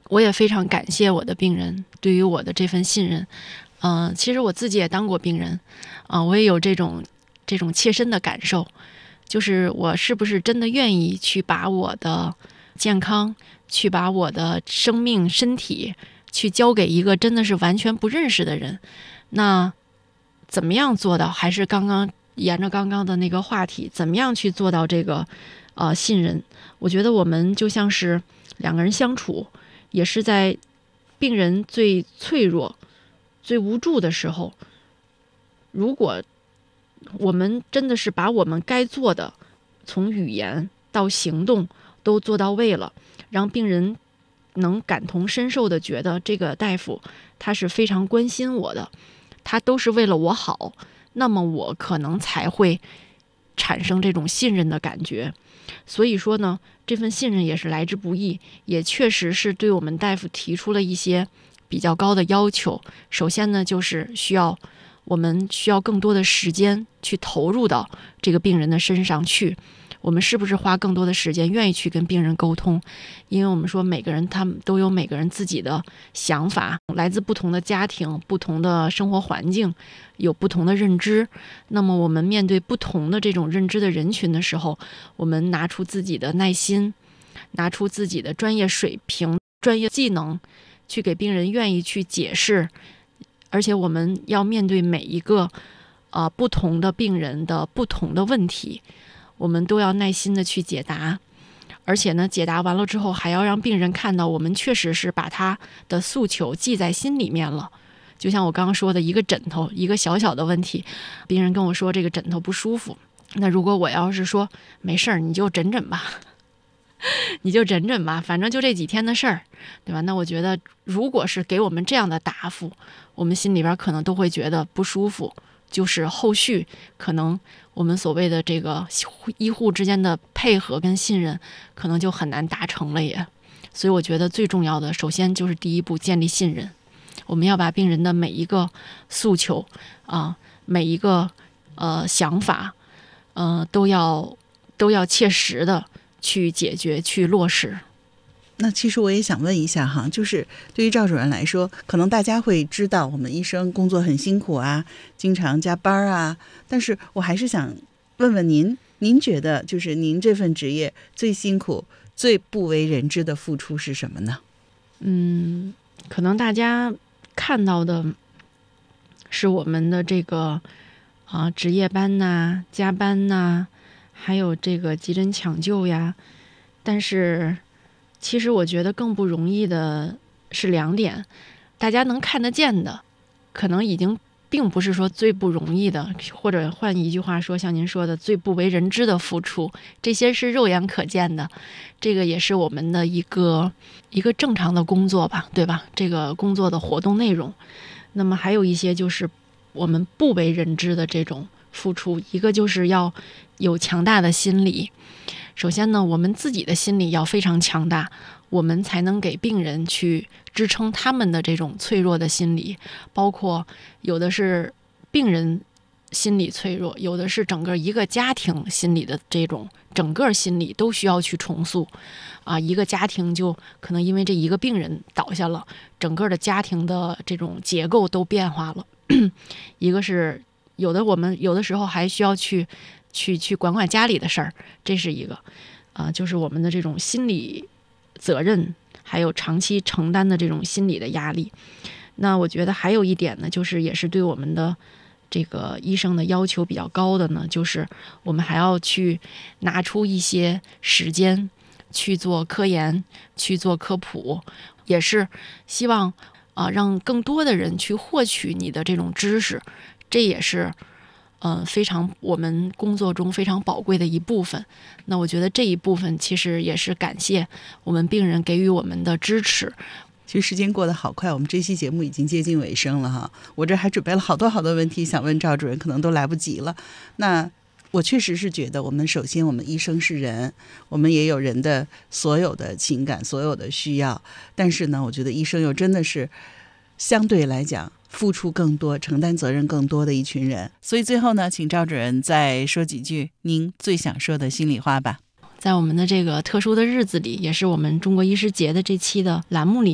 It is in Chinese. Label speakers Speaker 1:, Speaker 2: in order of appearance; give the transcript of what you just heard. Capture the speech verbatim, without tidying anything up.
Speaker 1: 我也非常感谢我的病人对于我的这份信任。嗯、呃，其实我自己也当过病人，啊、呃，我也有这种这种切身的感受，就是我是不是真的愿意去把我的健康，去把我的生命、身体，去交给一个真的是完全不认识的人。那怎么样做到？还是刚刚沿着刚刚的那个话题，怎么样去做到这个呃信任？我觉得我们就像是两个人相处，也是在病人最脆弱、最无助的时候，如果我们真的是把我们该做的，从语言到行动都做到位了，让病人能感同身受的觉得这个大夫他是非常关心我的，他都是为了我好，那么我可能才会产生这种信任的感觉。所以说呢，这份信任也是来之不易，也确实是对我们大夫提出了一些比较高的要求。首先呢，就是需要我们需要更多的时间去投入到这个病人的身上去。我们是不是花更多的时间愿意去跟病人沟通？因为我们说每个人他们都有每个人自己的想法，来自不同的家庭、不同的生活环境，有不同的认知。那么我们面对不同的这种认知的人群的时候，我们拿出自己的耐心，拿出自己的专业水平、专业技能，去给病人愿意去解释。而且我们要面对每一个呃不同的病人的不同的问题，我们都要耐心的去解答。而且呢，解答完了之后，还要让病人看到我们确实是把他的诉求记在心里面了。就像我刚刚说的，一个枕头，一个小小的问题，病人跟我说这个枕头不舒服，那如果我要是说没事儿，你就枕枕吧，你就枕枕吧，反正就这几天的事儿，对吧？那我觉得，如果是给我们这样的答复，我们心里边可能都会觉得不舒服，就是后续可能我们所谓的这个医护之间的配合跟信任，可能就很难达成了也。所以我觉得最重要的，首先就是第一步建立信任。我们要把病人的每一个诉求啊，每一个呃想法，呃，都要都要切实的去解决、去落实。
Speaker 2: 那其实我也想问一下哈，就是对于赵主任来说，可能大家会知道我们医生工作很辛苦啊，经常加班啊，但是我还是想问问您，您觉得就是您这份职业最辛苦、最不为人知的付出是什么呢？
Speaker 1: 嗯，可能大家看到的是我们的这个啊值夜班呐、加班呐，还有这个急诊抢救呀，但是其实我觉得更不容易的是两点，大家能看得见的，可能已经并不是说最不容易的，或者换一句话说，像您说的最不为人知的付出，这些是肉眼可见的，这个也是我们的一个一个正常的工作吧，对吧？这个工作的活动内容。那么还有一些就是我们不为人知的这种付出，一个就是要有强大的心理。首先呢，我们自己的心理要非常强大，我们才能给病人去支撑他们的这种脆弱的心理，包括有的是病人心理脆弱，有的是整个一个家庭心理的这种整个心理都需要去重塑啊，一个家庭就可能因为这一个病人倒下了，整个的家庭的这种结构都变化了。一个是有的我们有的时候还需要去去去管管家里的事儿，这是一个啊、呃，就是我们的这种心理责任，还有长期承担的这种心理的压力。那我觉得还有一点呢，就是也是对我们的这个医生的要求比较高的呢，就是我们还要去拿出一些时间去做科研，去做科普，也是希望啊、呃、让更多的人去获取你的这种知识，这也是嗯、呃，非常我们工作中非常宝贵的一部分。那我觉得这一部分其实也是感谢我们病人给予我们的支持。
Speaker 2: 其实时间过得好快，我们这期节目已经接近尾声了哈。我这还准备了好多好多问题想问赵主任，可能都来不及了。那我确实是觉得，我们首先我们医生是人，我们也有人的所有的情感、所有的需要。但是呢，我觉得医生又真的是相对来讲付出更多、承担责任更多的一群人。所以最后呢，请赵主任再说几句您最想说的心里话吧。
Speaker 1: 在我们的这个特殊的日子里，也是我们中国医师节的这期的栏目里